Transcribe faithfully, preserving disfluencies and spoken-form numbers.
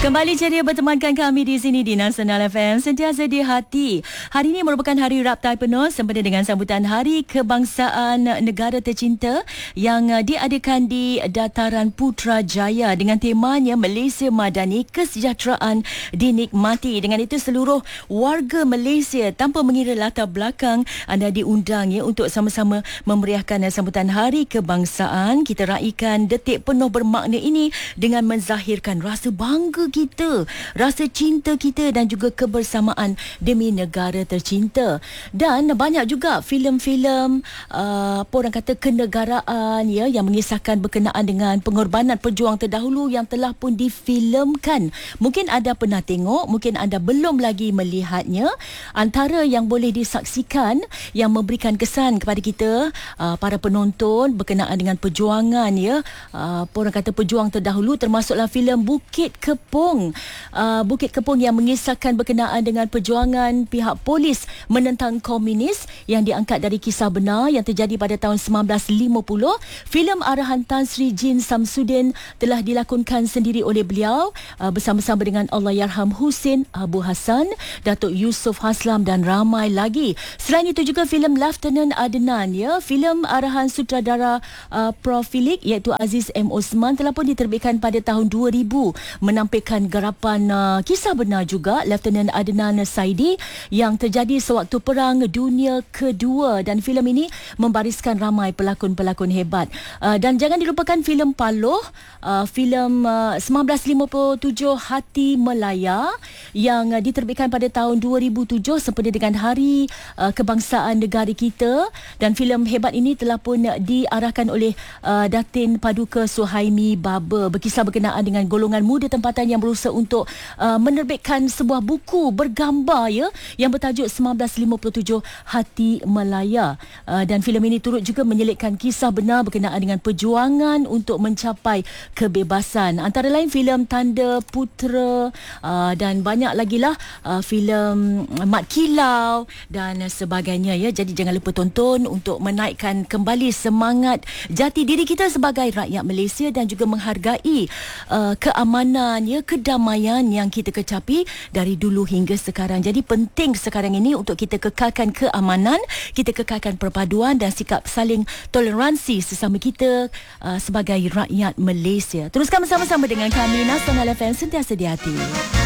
Kembali ceria bertemankan kami di sini di Nasional F M, sentiasa di hati. Hari ini merupakan hari Raptai penuh sempena dengan sambutan Hari Kebangsaan Negara Tercinta yang diadakan di Dataran Putrajaya dengan temanya Malaysia Madani, Kesejahteraan Dinikmati. Dengan itu seluruh warga Malaysia tanpa mengira latar belakang anda diundang ya untuk sama-sama memeriahkan sambutan Hari Kebangsaan. Kita raikan detik penuh bermakna ini dengan menzahirkan rasa bangga kita, rasa cinta kita dan juga kebersamaan demi negara tercinta. Dan banyak juga filem-filem uh, apa orang kata kenegaraan ya yang mengisahkan berkenaan dengan pengorbanan pejuang terdahulu yang telah pun difilemkan. Mungkin anda pernah tengok, mungkin anda belum lagi melihatnya. Antara yang boleh disaksikan yang memberikan kesan kepada kita uh, para penonton berkenaan dengan perjuangan ya, uh, apa orang kata pejuang terdahulu, termasuklah filem Bukit Kepong. Uh, Bukit Kepong yang mengisahkan berkenaan dengan perjuangan pihak polis menentang komunis yang diangkat dari kisah benar yang terjadi pada tahun sembilan belas lima puluh. Filem arahan Tan Sri Jin Samsudin telah dilakonkan sendiri oleh beliau uh, bersama-sama dengan Allahyarham Husin Abu Hassan, Datuk Yusof Haslam dan ramai lagi. Selain itu juga filem Lieutenant Adnan ya, filem arahan sutradara uh, Profilik iaitu Aziz M. Osman telah pun diterbitkan pada tahun dua ribu, menampilkan garapan uh, kisah benar juga Lieutenant Adnan Saidi yang terjadi sewaktu Perang Dunia Kedua, dan filem ini membariskan ramai pelakon-pelakon hebat. Uh, dan jangan dilupakan filem Paloh, uh, filem uh, sembilan belas lima puluh tujuh Hati Melaya yang uh, diterbitkan pada tahun dua ribu tujuh sempena dengan Hari uh, Kebangsaan Negara kita, dan filem hebat ini telah pun uh, diarahkan oleh uh, Datin Paduka Suhaimi Baba, berkisah berkenaan dengan golongan muda tempatan yang berusaha untuk uh, menerbitkan sebuah buku bergambar ya yang bertajuk sembilan belas lima puluh tujuh Hati Melaya. Uh, dan filem ini turut juga menyelitkan kisah benar berkenaan dengan perjuangan untuk mencapai kebebasan. Antara lain filem Tanda Putera uh, dan banyak lagi lah uh, filem Mat Kilau dan sebagainya ya. Jadi jangan lupa tonton untuk menaikkan kembali semangat jati diri kita sebagai rakyat Malaysia dan juga menghargai uh, keamanan ya, kedamaian yang kita kecapi dari dulu hingga sekarang. Jadi penting sekarang ini untuk kita kekalkan keamanan, kita kekalkan perpaduan dan sikap saling toleransi sesama kita uh, sebagai rakyat Malaysia. Teruskan bersama-sama dengan kami Nasional F M, sentiasa di hati.